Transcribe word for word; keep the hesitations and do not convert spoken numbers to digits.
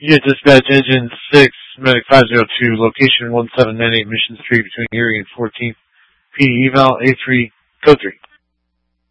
Unit Dispatch Engine six, Medic five zero two, location one seven nine eight, Mission three between Erie and fourteenth. P D eval A three, code three.